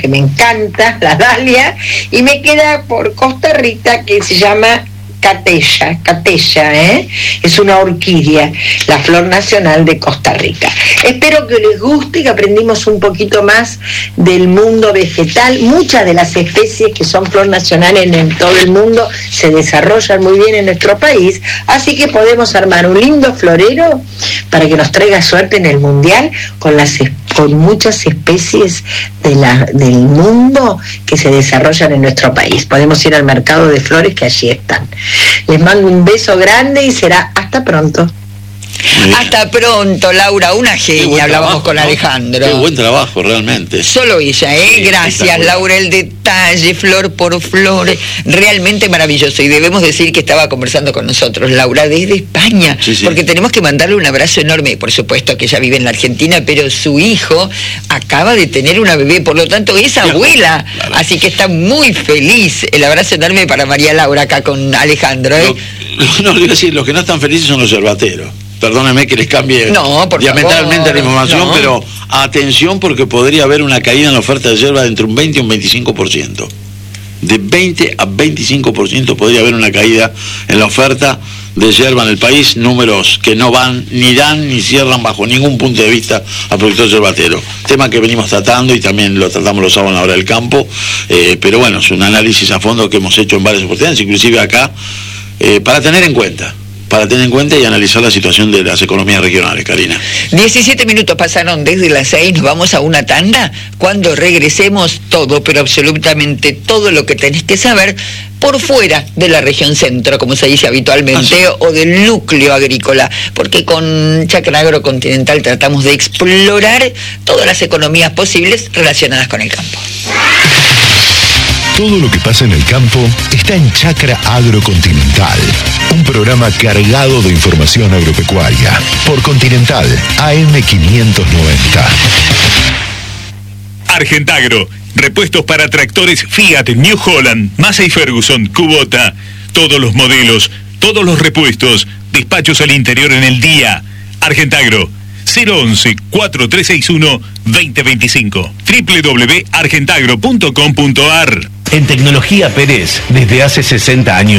que me encanta, la dalia, y me queda por Costa Rica, que se llama Catella, es una orquídea, la flor nacional de Costa Rica. Espero que les guste, que aprendimos un poquito más del mundo vegetal. Muchas de las especies que son flor nacional en todo el mundo se desarrollan muy bien en nuestro país, así que podemos armar un lindo florero para que nos traiga suerte en el mundial con muchas especies del mundo que se desarrollan en nuestro país. Podemos ir al mercado de flores que allí están. Les mando un beso grande y será hasta pronto. Hasta pronto, Laura, una genia. Hablábamos con Alejandro. Qué buen trabajo, realmente. Solo ella, gracias, Laura, el detalle, flor por flor, realmente maravilloso. Y debemos decir que estaba conversando con nosotros, Laura, desde España, porque tenemos que mandarle un abrazo enorme. Por supuesto que ella vive en la Argentina, pero su hijo acaba de tener una bebé, por lo tanto es abuela, así que está muy feliz. El abrazo enorme para María Laura acá con Alejandro. No, le iba a decir, los que no están felices son los yerbateros. Perdóneme que les cambie diametralmente la información, pero atención, porque podría haber una caída en la oferta de yerba de entre un 20 y un 25%. De 20 a 25% podría haber una caída en la oferta de yerba en el país, números que no van, ni dan, ni cierran bajo ningún punto de vista al productor yerbatero. Tema que venimos tratando y también lo tratamos los sábados en la hora del campo, pero bueno, es un análisis a fondo que hemos hecho en varias oportunidades, inclusive acá, para tener en cuenta y analizar la situación de las economías regionales, Karina. 17 minutos pasaron desde las 6, nos vamos a una tanda. Cuando regresemos, todo, pero absolutamente todo lo que tenés que saber por fuera de la región centro, como se dice habitualmente, o del núcleo agrícola, porque con Chacra Agrocontinental tratamos de explorar todas las economías posibles relacionadas con el campo. Todo lo que pasa en el campo está en Chacra Agrocontinental, un programa cargado de información agropecuaria por Continental AM 590. Argentagro, repuestos para tractores Fiat, New Holland, Massey Ferguson, Kubota, todos los modelos, todos los repuestos, despachos al interior en el día. Argentagro, 011-4361-2025, www.argentagro.com.ar. En Tecnología Pérez, desde hace 60 años,